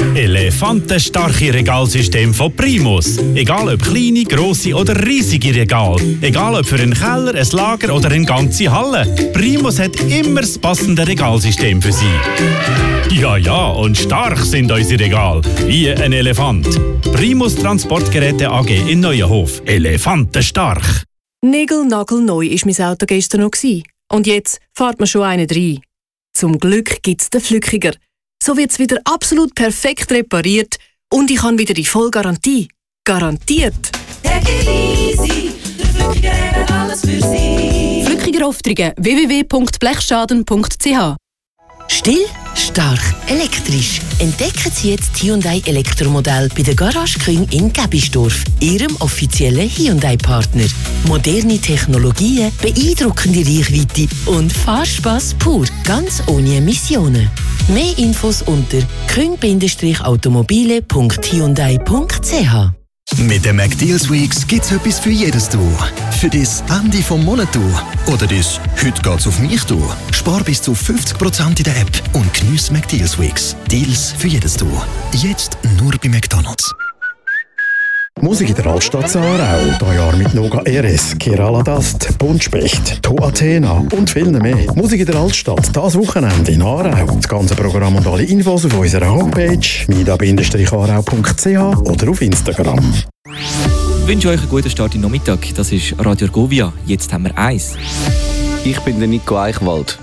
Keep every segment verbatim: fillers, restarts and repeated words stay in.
Elefantenstarke Regalsystem von Primus. Egal ob kleine, grosse oder riesige Regal. Egal ob für einen Keller, ein Lager oder eine ganze Halle. Primus hat immer das passende Regalsystem für Sie. Ja, ja, und stark sind unsere Regale. Wie ein Elefant. Primus Transportgeräte A G in Neuenhof. Elefantenstark. Nägelnagelneu war mein Auto gestern noch. Und jetzt fährt man schon einen rein. Zum Glück gibt's den Flückiger. So wird's wieder absolut perfekt repariert und ich habe wieder die Vollgarantie. Garantiert! Take it easy, der Flückiger hat alles für Sie. Flückiger Aufträge w w w punkt blechschaden punkt c h. Still, stark, elektrisch. Entdecken Sie jetzt Hyundai Elektromodell bei der Garage Küng in Gebisdorf, Ihrem offiziellen Hyundai-Partner. Moderne Technologien, beeindruckende Reichweite und Fahrspaß pur, ganz ohne Emissionen. Mehr Infos unter küng automobile punkt hyundai punkt c h. Mit den McDeals Weeks gibt's etwas für jedes Tour. Für das Ende vom Monat Tour oder das «Heute geht's auf mich» Tour. Spar bis zu fünfzig Prozent in der App und geniess McDeals Weeks. Deals für jedes Tour. Jetzt nur bei McDonald's. Musik in der Altstadt Aarau. Dieses Jahr mit Noga Eres, Kerala Dust, Buntspecht, To Athena und viel mehr. Musik in der Altstadt, das Wochenende in Aarau. Das ganze Programm und alle Infos auf unserer Homepage mida aarau punkt c h oder auf Instagram. Ich wünsche euch einen guten Start in den Nachmittag. Das ist Radio Argovia. Jetzt haben wir eins. Ich bin der Nico Eichwald.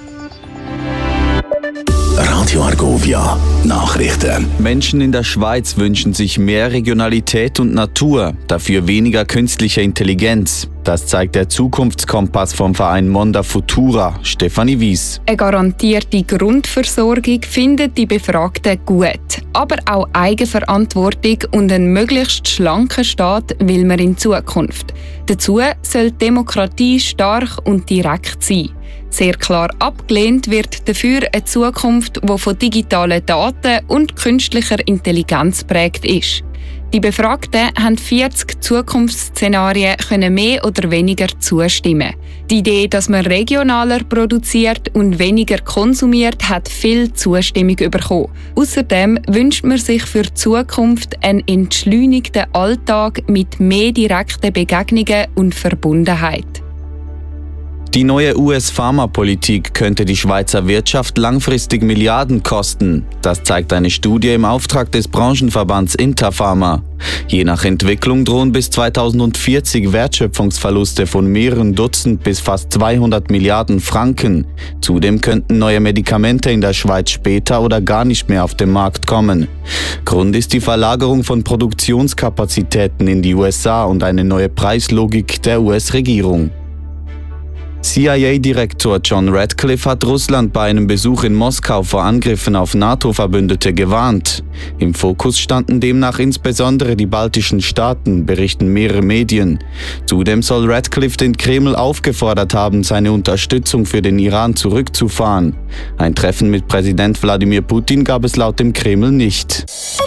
Radio Argovia Nachrichten. Menschen in der Schweiz wünschen sich mehr Regionalität und Natur, dafür weniger künstliche Intelligenz. Das zeigt der Zukunftskompass vom Verein Monda Futura, Stefanie Wies. Eine garantierte Grundversorgung findet die Befragten gut. Aber auch Eigenverantwortung und einen möglichst schlanken Staat will man in Zukunft. Dazu soll die Demokratie stark und direkt sein. Sehr klar abgelehnt wird dafür eine Zukunft, die von digitalen Daten und künstlicher Intelligenz prägt ist. Die Befragten haben vierzig Zukunftsszenarien können mehr oder weniger zustimmen. Die Idee, dass man regionaler produziert und weniger konsumiert, hat viel Zustimmung bekommen. Außerdem wünscht man sich für die Zukunft einen entschleunigten Alltag mit mehr direkten Begegnungen und Verbundenheit. Die neue U S-Pharmapolitik könnte die Schweizer Wirtschaft langfristig Milliarden kosten. Das zeigt eine Studie im Auftrag des Branchenverbands Interpharma. Je nach Entwicklung drohen bis zweitausendvierzig Wertschöpfungsverluste von mehreren Dutzend bis fast zweihundert Milliarden Franken. Zudem könnten neue Medikamente in der Schweiz später oder gar nicht mehr auf den Markt kommen. Grund ist die Verlagerung von Produktionskapazitäten in die U S A und eine neue Preislogik der U S-Regierung. C I A-Direktor John Radcliffe hat Russland bei einem Besuch in Moskau vor Angriffen auf NATO-Verbündete gewarnt. Im Fokus standen demnach insbesondere die baltischen Staaten, berichten mehrere Medien. Zudem soll Radcliffe den Kreml aufgefordert haben, seine Unterstützung für den Iran zurückzufahren. Ein Treffen mit Präsident Wladimir Putin gab es laut dem Kreml nicht.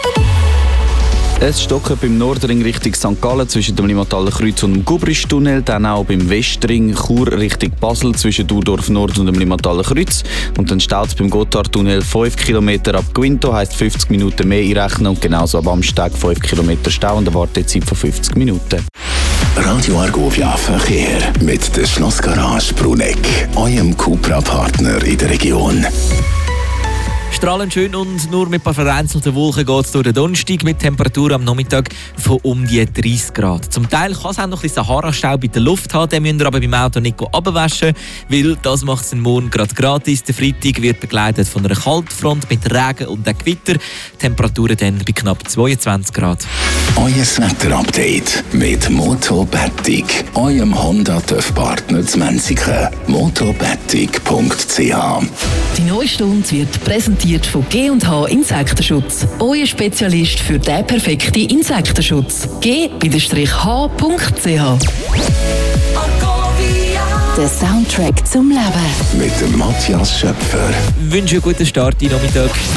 Es stockt beim Nordring Richtung Sankt Gallen zwischen dem Limmataler Kreuz und dem Gubristunnel, dann auch beim Westring Chur Richtung Basel zwischen Durdorf Nord und dem Limmataler Kreuz. Und dann staut es beim Gotthardtunnel fünf Kilometer ab Guinto, heisst fünfzig Minuten mehr einrechnen, und genauso ab Amsteg fünf Kilometer Stau und eine Wartezeit von fünfzig Minuten. Radio Argovia Verkehr mit der Schlossgarage Bruneck, eurem Cupra-Partner in der Region. Strahlend schön und nur mit ein paar vereinzelten Wolken geht es durch den Donnerstag mit Temperaturen am Nachmittag von um die dreißig Grad. Zum Teil kann es auch noch ein bisschen Sahara-Staub in der Luft haben, den müsst ihr aber beim Auto nicht abwaschen, weil das macht es morgen gerade gratis. Der Freitag wird begleitet von einer Kaltfront mit Regen und einem Gewitter. Temperaturen dann bei knapp zweiundzwanzig Grad. Euer Wetter-Update mit Motobetig, eurem Honda-TÜV-Partner zu Menziken. motobetig punkt c h. Die neue Stunde wird präsentiert von G und H Insektenschutz. Euer Spezialist für den perfekten Insektenschutz. g H punkt c h. Der Soundtrack zum Leben. Mit dem Matthias Schöpfer. Ich wünsche einen guten Start in den Nachmittag.